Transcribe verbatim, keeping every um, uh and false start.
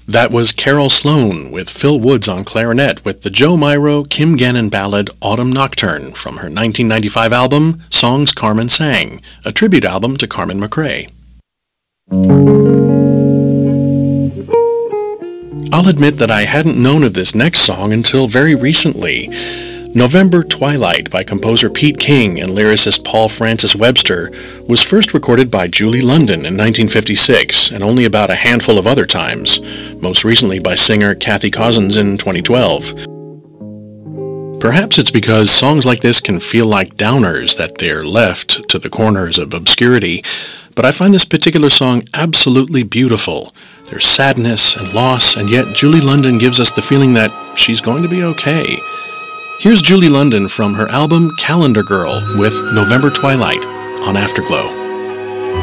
That was Carol Sloan with Phil Woods on clarinet with the Joe Myro, Kim Gannon ballad Autumn Nocturne from her nineteen ninety-five album Songs Carmen Sang, a tribute album to Carmen McRae. I'll admit that I hadn't known of this next song until very recently. November Twilight by composer Pete King and lyricist Paul Francis Webster was first recorded by Julie London in nineteen fifty-six and only about a handful of other times, most recently by singer Kathy Cousins in twenty twelve. Perhaps it's because songs like this can feel like downers that they're left to the corners of obscurity, but I find this particular song absolutely beautiful. There's sadness and loss, and yet Julie London gives us the feeling that she's going to be okay. Here's Julie London from her album Calendar Girl with November Twilight on Afterglow.